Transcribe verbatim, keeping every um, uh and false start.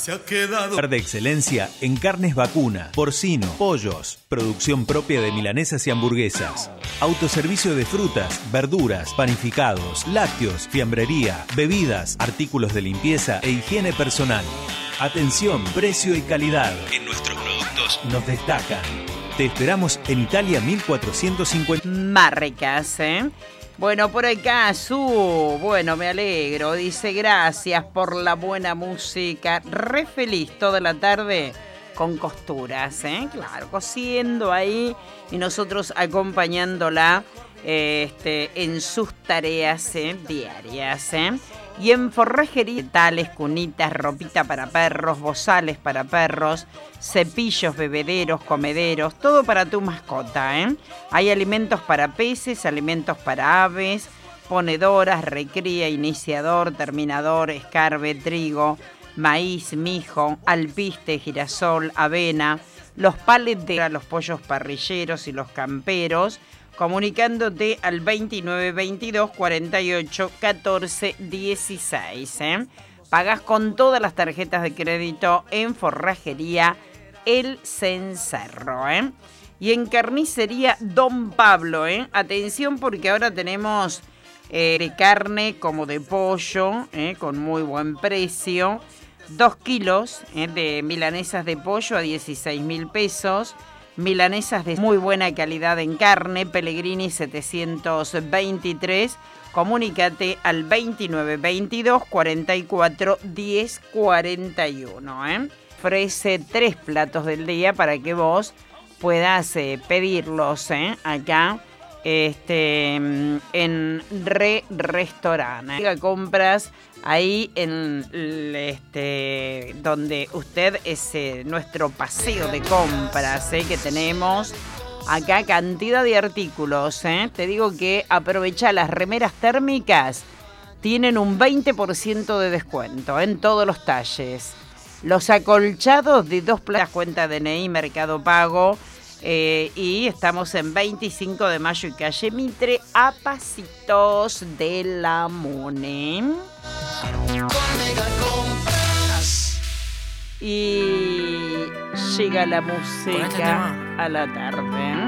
se ha quedado. De excelencia en carnes vacuna, porcino, pollos, producción propia de milanesas y hamburguesas, autoservicio de frutas, verduras, panificados, lácteos, fiambrería, bebidas, artículos de limpieza e higiene personal. Atención, precio y calidad. En nuestros productos nos destacan. Te esperamos en Italia mil cuatrocientos cincuenta. Marcas, ¿eh? Bueno, por acá, Su, bueno, me alegro, dice gracias por la buena música, re feliz toda la tarde con costuras, ¿eh? Claro, cosiendo ahí y nosotros acompañándola eh, este, en sus tareas ¿eh? diarias, ¿eh? Y en forrajería, tales, cunitas, ropita para perros, bozales para perros, cepillos, bebederos, comederos, todo para tu mascota, ¿eh? Hay alimentos para peces, alimentos para aves, ponedoras, recría, iniciador, terminador, escarbe, trigo, maíz, mijo, alpiste, girasol, avena, los palets de los pollos parrilleros y los camperos, comunicándote al veintinueve veintidós cuarenta y ocho catorce dieciséis. ¿eh? Pagas con todas las tarjetas de crédito en Forrajería El Cencerro. ¿eh? Y en Carnicería Don Pablo. ¿eh? Atención porque ahora tenemos eh, de carne como de pollo, ¿eh? con muy buen precio. Dos kilos ¿eh? de milanesas de pollo a dieciséis mil pesos. Milanesas de muy buena calidad en carne, Pellegrini setecientos veintitrés. Comunícate al veintinueve veintidós cuarenta y cuatro diez cuarenta y uno. ¿eh? Ofrece tres platos del día para que vos puedas eh, pedirlos ¿eh? acá este, en Re Restaurante. ¿eh? Compras ahí en este donde usted es eh, nuestro paseo de compras ¿eh? que tenemos acá cantidad de artículos. ¿eh? Te digo que aprovecha las remeras térmicas, tienen un veinte por ciento de descuento en todos los talles. Los acolchados de dos plazas, cuenta D N I, Mercado Pago. Eh, y estamos en veinticinco de mayo y calle Mitre, a pasitos de la Mone. Y llega la música a la tarde.